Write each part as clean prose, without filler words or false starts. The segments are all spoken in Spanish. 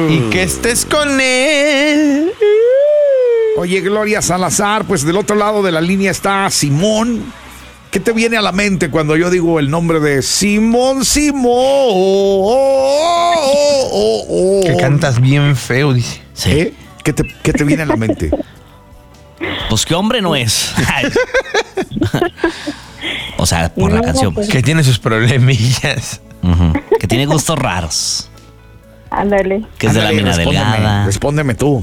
Y que estés con él. Oye, Gloria Salazar, pues del otro lado de la línea está Simón. ¿Qué te viene a la mente cuando yo digo el nombre de Simón? Que cantas bien feo, dice. Sí. ¿Qué te viene a la mente? Pues qué hombre no es. O sea, por la canción. Pues. Que tiene sus problemillas. Que tiene gustos raros. Ándale. Que es de la mina delgada. Respóndeme tú.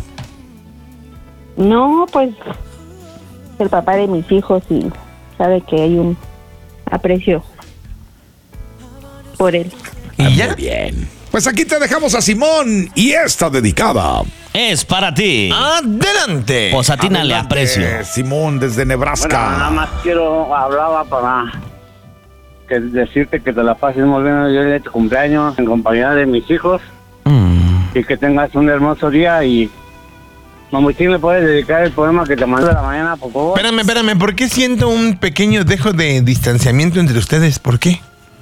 No, pues el papá de mis hijos y sabe que hay un aprecio por él. ¿Y ya? Muy bien. Pues aquí te dejamos a Simón y esta dedicada. Es para ti. ¡Adelante! Pues a ti le Adelante, aprecio. Simón, desde Nebraska. Bueno, nada más hablaba para decirte que te la pases muy bien hoy de tu cumpleaños en compañía de mis hijos y que tengas un hermoso día. Y Mamuchín, ¿le puedes dedicar el poema que te mandé de la mañana, por favor? Espérame, ¿por qué siento un pequeño dejo de distanciamiento entre ustedes? ¿Por qué?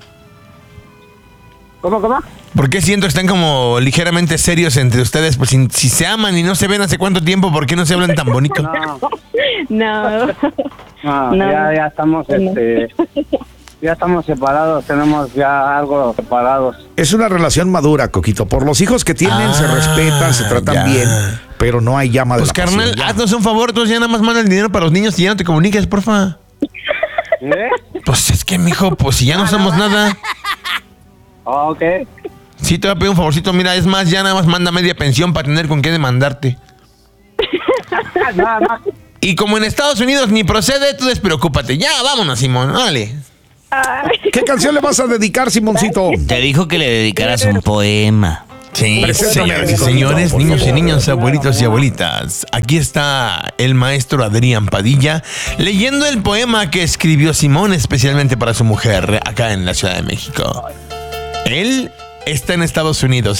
¿Cómo? ¿Por qué siento que están como ligeramente serios entre ustedes? Pues si se aman y no se ven hace cuánto tiempo, ¿por qué no se hablan tan bonito? No. Ya estamos, ya estamos separados, tenemos ya algo separados. Es una relación madura, Coquito. Por los hijos que tienen, se respetan, se tratan ya. bien, pero no hay llama de Pues la carnal, pasión, ya. haznos un favor, tú ya nada más manda el dinero para los niños y ya no te comuniques, porfa. Pues es que, mijo, pues si ya no somos nada. Ok. Sí, te voy a pedir un favorcito, mira, es más, ya nada más manda media pensión para tener con qué demandarte. Nada más. Y como en Estados Unidos ni procede, tú despreocúpate. Ya, vámonos, Simón, dale. ¿Qué canción le vas a dedicar, Simoncito? Te dijo que le dedicaras un poema. Sí, Preséntame, señoras y Coquito, señores, por niños y favor. niñas, abuelitos y abuelitas. Aquí está el maestro Adrián Padilla leyendo el poema que escribió Simón especialmente para su mujer acá en la Ciudad de México. Él está en Estados Unidos.